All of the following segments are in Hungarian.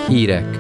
Hírek.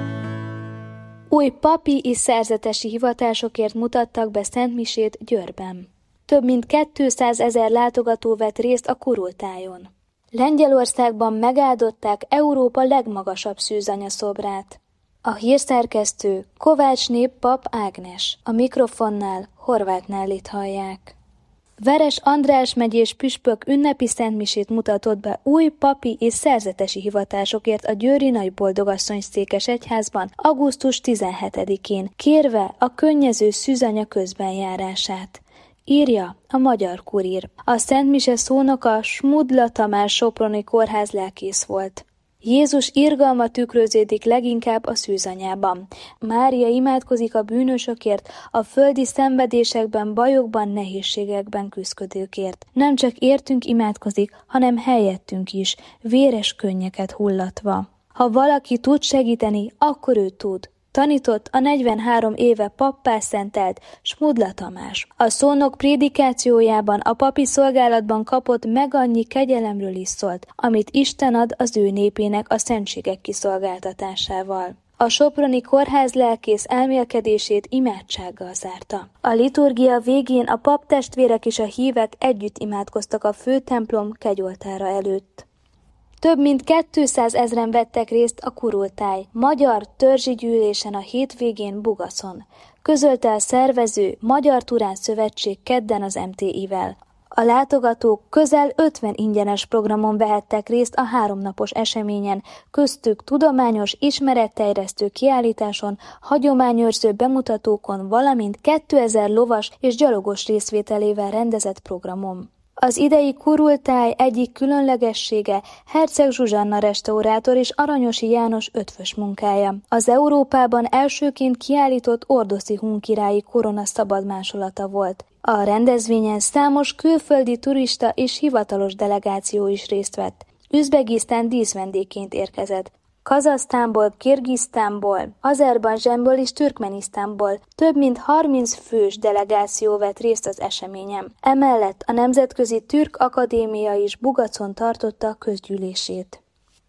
Új papi és szerzetesi hivatásokért mutattak be szentmisét Győrben. Több mint 200 000 látogató vett részt a kurultájon. Lengyelországban megáldották Európa legmagasabb szűzanyaszobrát. A hírszerkesztő Kovácsné pap Ágnes, a mikrofonnál Horváth Nellit hallják. Veres András megyés püspök ünnepi szentmisét mutatott be új papi és szerzetesi hivatásokért a győri Nagyboldogasszony székesegyházban augusztus 17-én, kérve a könnyező szűzanya közbenjárását. Írja a Magyar Kurír. A szentmise szónoka Smudla Tamás soproni kórház lelkész volt. Jézus irgalma tükröződik leginkább a szűzanyában. Mária imádkozik a bűnösökért, a földi szenvedésekben, bajokban, nehézségekben küszködőkért. Nem csak értünk imádkozik, hanem helyettünk is, véres könnyeket hullatva. Ha valaki tud segíteni, akkor ő tud. Tanított a 43 éve pappá szentelt Smudla Tamás. A szónok prédikációjában a papi szolgálatban kapott meg annyi kegyelemről is szólt, amit Isten ad az ő népének a szentségek kiszolgáltatásával. A soproni kórház lelkész elmélkedését imádsággal zárta. A liturgia végén a paptestvérek és a hívek együtt imádkoztak a főtemplom kegyoltára előtt. Több mint 200 000 vettek részt a kurultáj magyar törzsi gyűlésen a hétvégén Bugacon, közölte a szervező Magyar Turán Szövetség kedden az MTI-vel. A látogatók közel 50 ingyenes programon vehettek részt a 3 napos eseményen, köztük tudományos, ismeretterjesztő kiállításon, hagyományőrző bemutatókon, valamint 2000 lovas és gyalogos részvételével rendezett programon. Az idei kurultáj egyik különlegessége Herceg Zsuzsanna restaurátor és Aranyosi János ötvös munkája. Az Európában elsőként kiállított ordoszi hun királyi korona szabad másolata volt. A rendezvényen számos külföldi turista és hivatalos delegáció is részt vett. Üzbegisztán díszvendégként érkezett. Kazahsztánból, Kirgisztánból, Azerbajdzsánból és Türkmenisztánból több mint 30 fős delegáció vett részt az eseményen. Emellett a Nemzetközi Türk Akadémia is Bugacon tartotta a közgyűlését.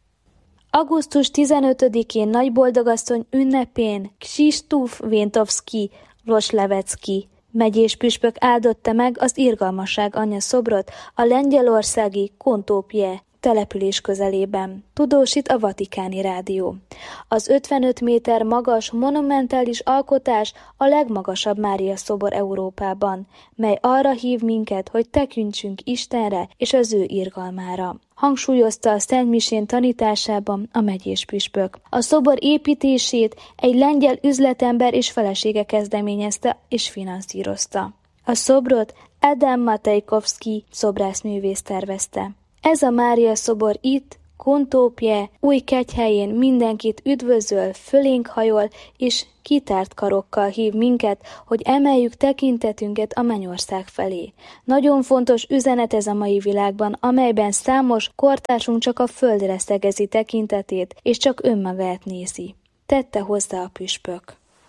Augusztus 15-én Nagyboldogasszony ünnepén Krzysztof Więtowski Włoszlawecki megyés püspök áldotta meg az Irgalmasság Anyja szobrot a lengyelországi Kontópje település közelében, tudósít a Vatikáni Rádió. Az 55 méter magas monumentális alkotás a legmagasabb Mária szobor Európában, mely arra hív minket, hogy tekintsünk Istenre és az ő irgalmára. Hangsúlyozta a szentmisén tanításában a megyés püspök. A szobor építését egy lengyel üzletember és felesége kezdeményezte és finanszírozta. A szobrot Adam Matejkovszki szobrászművész tervezte. Ez a Mária szobor itt, Kontópje, Újkegyhelyén mindenkit üdvözöl, fölénk hajol, és kitárt karokkal hív minket, hogy emeljük tekintetünket a mennyország felé. Nagyon fontos üzenet ez a mai világban, amelyben számos kortársunk csak a földre szegezi tekintetét, és csak önmagát nézi. Tette hozzá a püspök.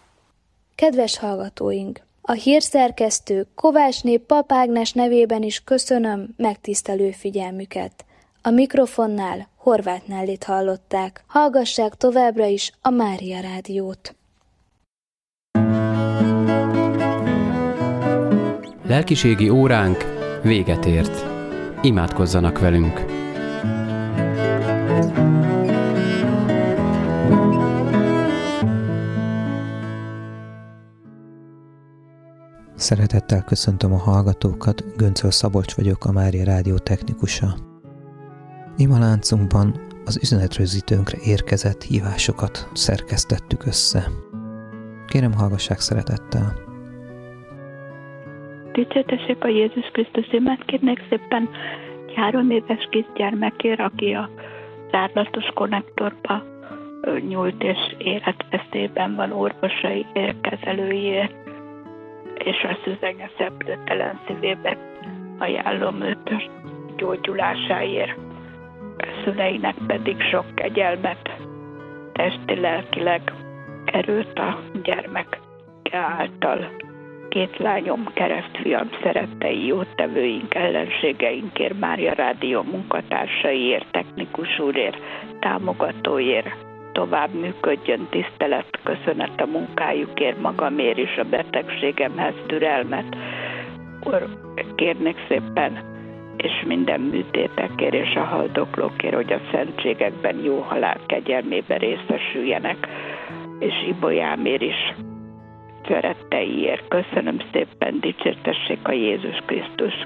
Kedves hallgatóink! A hírszerkesztő Kovácsné pap Ágnes nevében is köszönöm megtisztelő figyelmüket. A mikrofonnál Horváth Nellit hallották. Hallgassák továbbra is a Mária Rádiót. Lelkiségi óránk véget ért. Imádkozzanak velünk! Szeretettel köszöntöm a hallgatókat, Göncöl Szabolcs vagyok, a Mária Rádió technikusa. Imaláncunkban az üzenetrögzítőnkre érkezett hívásokat szerkesztettük össze. Kérem, hallgassák szeretettel. Dicsértessék a Jézus Krisztus, imát kérnék szépen 3 éves kisgyermekért, aki a zárlatos konnektorba nyúlt és életveszélyben van, orvosai kezelőjét, és a szűzanya szeplőtelen szívébe ajánlom őt gyógyulásáért. A szüleinek pedig sok kegyelmet, testi-lelkileg erőt a gyermek által. 2 lányom, keresztfiam, szerettei, jótevőink, ellenségeinkért, Mária Rádió munkatársaiért, technikus úrért, támogatóért, tovább működjön, tisztelet, köszönet a munkájukért, magamért is, a betegségemhez türelmet. Kérnék szépen, és minden műtétekért és a haldoklókért, hogy a szentségekben jó halál kegyelmébe részesüljenek, és Ibolyámért is szeretteiért. Köszönöm szépen, dicsértessék a Jézus Krisztus.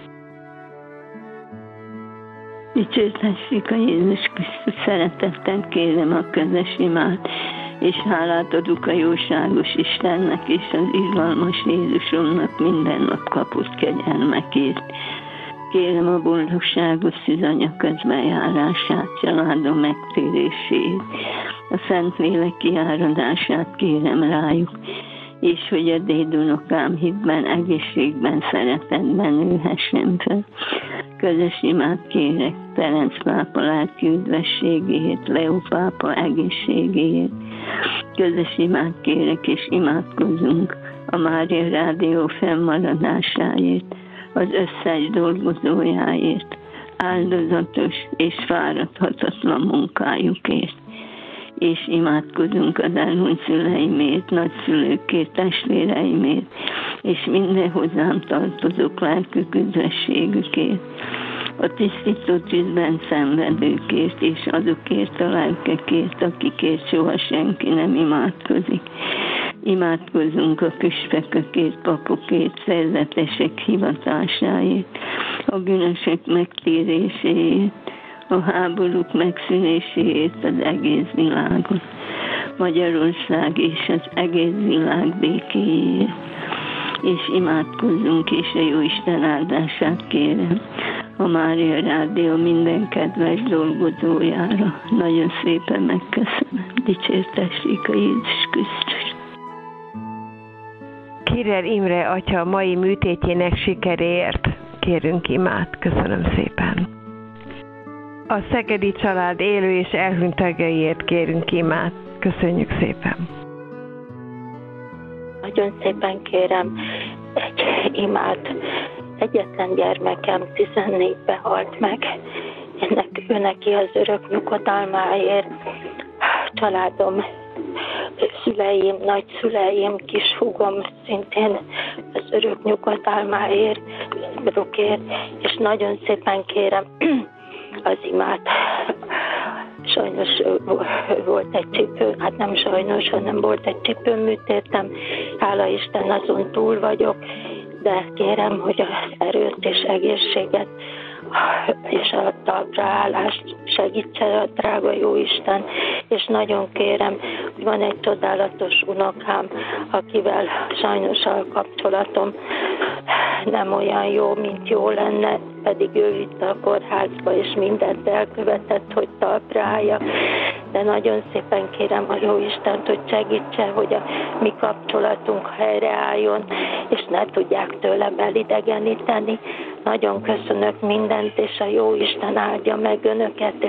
Dicsértessék a Jézus Krisztus, szeretettel kérem a közös imát, és hálát adok a jóságos Istennek és az izgalmas Jézusomnak minden nap kapott kegyelmekért. Kérem a boldogságos szűzanya közbenjárását, családom megtérését, a Szentlélek kiáradását kérem rájuk, és hogy a dédunokám hitben, egészségben, szeretetben nőhessen fel. Közös imát kérek Ferenc pápa lelki üdvességéért, Leó pápa egészségéért. Közös imát kérek és imádkozunk a Mária Rádió fennmaradásáért, az összes dolgozójáért, áldozatos és fáradhatatlan munkájukért. És imádkozunk az elhunyt szüleimért, nagyszülőkért, testvéreimért, és minden hozzám tartozók lelkük üdvességükért, a tisztító tűzben szenvedőkért, és azokért a lelkekért, akikért soha senki nem imádkozik. Imádkozzunk a püspökökért, papokért, szerzetesek hivatásáért, a bűnösök megtéréséért, a háborúk megszűnéséért az egész világon, Magyarország és az egész világ békéjéért. És imádkozzunk, és a Jóisten áldását kérem a Mária Rádió minden kedves dolgozójára. Nagyon szépen megköszönöm. Dicsértessék a Jézus Krisztus. Kirer Imre atya mai műtétjének sikeréért kérünk imát. Köszönöm szépen. A szegedi család élő és elhunyt tagjaiért kérünk imát. Köszönjük szépen. Nagyon szépen kérem egy imát. Egyetlen gyermekem 14-ben halt meg. Ő neki az örök nyugodalmáért. Családom, szüleim, nagyszüleim, kisfúgom szintén az örök nyugodalmáért, és nagyon szépen kérem az imát. Sajnos volt egy csípő, hát nem sajnos, hanem volt egy csípőműtétem, hála Isten azon túl vagyok, de kérem, hogy az erőt és egészséget és a talpraállást segítse a drága Jóisten, és nagyon kérem, hogy van egy csodálatos unokám, akivel sajnos a kapcsolatom nem olyan jó, mint jó lenne, pedig ő vitte a kórházba, és mindent elkövetett, hogy talpra álljak. De nagyon szépen kérem a Jóistent, hogy segítse, hogy a mi kapcsolatunk helyreálljon, és ne tudják tőlem elidegeníteni. Nagyon köszönök mindent, és a Jóisten áldja meg önöket,